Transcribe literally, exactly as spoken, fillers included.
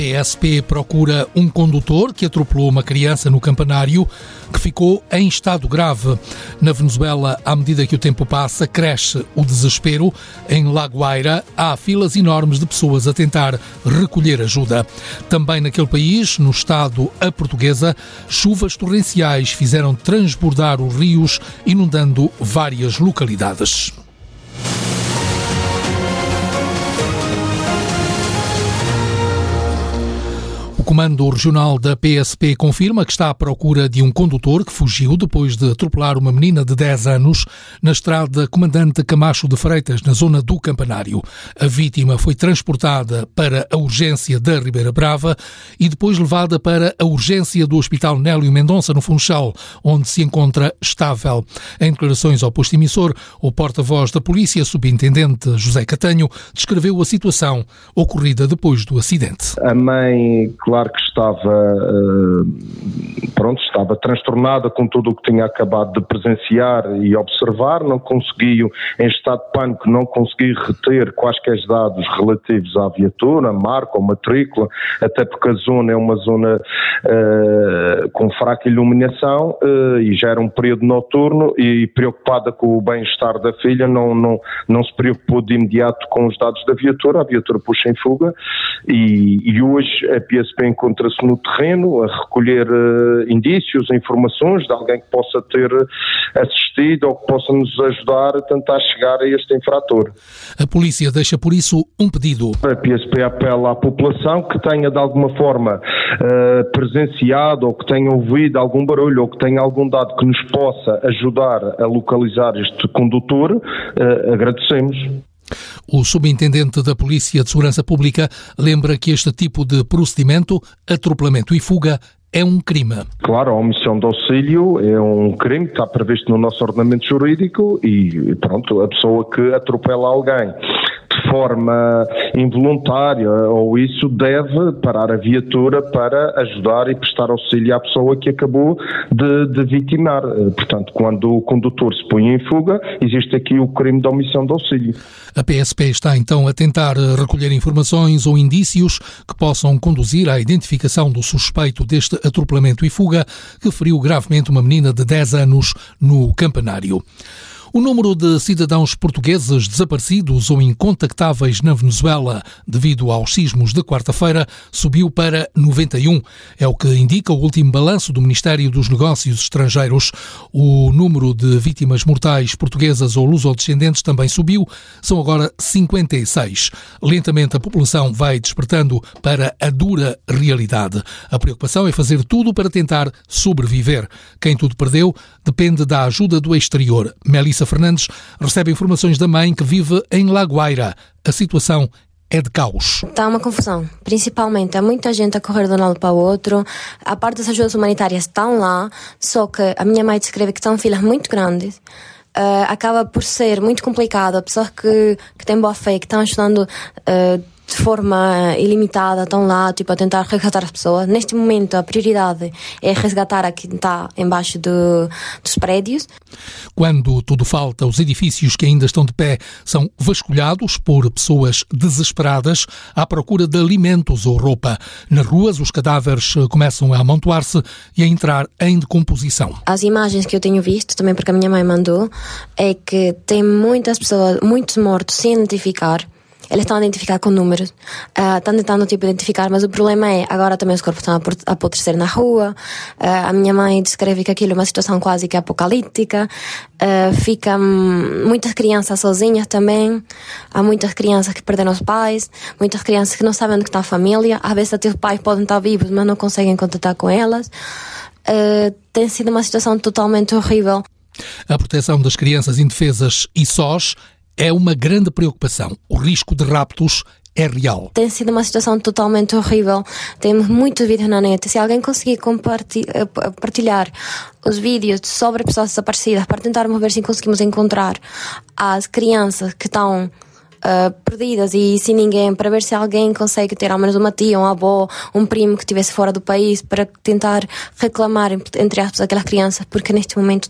A P S P procura um condutor que atropelou uma criança no campanário que ficou em estado grave. Na Venezuela, à medida que o tempo passa, cresce o desespero. Em La Guaira, há filas enormes de pessoas a tentar recolher ajuda. Também naquele país, no estado a Portuguesa, chuvas torrenciais fizeram transbordar os rios, inundando várias localidades. O Comando Regional da P S P confirma que está à procura de um condutor que fugiu depois de atropelar uma menina de dez anos na estrada Comandante Camacho de Freitas, na zona do Campanário. A vítima foi transportada para a urgência da Ribeira Brava e depois levada para a urgência do Hospital Nélio Mendonça, no Funchal, onde se encontra estável. Em declarações ao posto emissor, o porta-voz da polícia, subintendente José Catanho, descreveu a situação ocorrida depois do acidente. A mãe, claro que estava, pronto, estava transtornada com tudo o que tinha acabado de presenciar e observar, não conseguiu, em estado de pânico, não conseguiu reter quaisquer dados relativos à viatura, marca ou matrícula, até porque a zona é uma zona uh, com fraca iluminação uh, e já era um período noturno, e preocupada com o bem-estar da filha, não, não, não se preocupou de imediato com os dados da viatura. A viatura puxa em fuga e, e hoje a P S P encontra-se no terreno a recolher uh, indícios, informações de alguém que possa ter assistido ou que possa nos ajudar a tentar chegar a este infrator. A polícia deixa por isso um pedido. A P S P apela à população que tenha de alguma forma uh, presenciado ou que tenha ouvido algum barulho ou que tenha algum dado que nos possa ajudar a localizar este condutor, uh, agradecemos. O subintendente da Polícia de Segurança Pública lembra que este tipo de procedimento, atropelamento e fuga, é um crime. Claro, a omissão de auxílio é um crime que está previsto no nosso ordenamento jurídico e, pronto, a pessoa que atropela alguém de forma involuntária ou isso deve parar a viatura para ajudar e prestar auxílio à pessoa que acabou de, de vitimar. Portanto, quando o condutor se põe em fuga, existe aqui o crime de omissão de auxílio. A P S P está então a tentar recolher informações ou indícios que possam conduzir à identificação do suspeito deste atropelamento e fuga que feriu gravemente uma menina de dez anos no Campanário. O número de cidadãos portugueses desaparecidos ou incontactáveis na Venezuela devido aos sismos de quarta-feira subiu para noventa e um. É o que indica o último balanço do Ministério dos Negócios Estrangeiros. O número de vítimas mortais portuguesas ou lusodescendentes também subiu. São agora cinquenta e seis. Lentamente a população vai despertando para a dura realidade. A preocupação é fazer tudo para tentar sobreviver. Quem tudo perdeu depende da ajuda do exterior. Melissa Fernandes recebe informações da mãe que vive em La Guaira. A situação é de caos. Está uma confusão, principalmente. Há muita gente a correr de um lado para o outro. A parte das ajudas humanitárias estão lá, só que a minha mãe descreve que estão filas muito grandes. Uh, acaba por ser muito complicado. A pessoa que, que tem boa fé, que estão ajudando uh, de forma ilimitada, estão lá tipo, a tentar resgatar as pessoas. Neste momento a prioridade é resgatar a quem está embaixo do, dos prédios. Quando tudo falta, os edifícios que ainda estão de pé são vasculhados por pessoas desesperadas à procura de alimentos ou roupa. Nas ruas os cadáveres começam a amontoar-se e a entrar em decomposição. As imagens que eu tenho visto, também porque a minha mãe mandou, é que tem muitas pessoas, muitos mortos sem identificar. Eles estão a identificar com números, uh, estão tentando tipo, identificar, mas o problema é, agora também os corpos estão a apodrecer na rua. Uh, a minha mãe descreve que aquilo é uma situação quase que apocalíptica. Uh, ficam muitas crianças sozinhas também. Há muitas crianças que perderam os pais, muitas crianças que não sabem onde está a família. Às vezes até os pais podem estar vivos, mas não conseguem contatar com elas. Uh, tem sido uma situação totalmente horrível. A proteção das crianças indefesas e sós é uma grande preocupação. O risco de raptos é real. Tem sido uma situação totalmente horrível. Temos muitos vídeos na net. Se alguém conseguir compartilhar os vídeos sobre pessoas desaparecidas para tentarmos ver se conseguimos encontrar as crianças que estão Uh, perdidas e sem ninguém, para ver se alguém consegue ter ao menos uma tia, um avô, um primo que estivesse fora do país para tentar reclamar, entre aspas, aquelas crianças, porque neste momento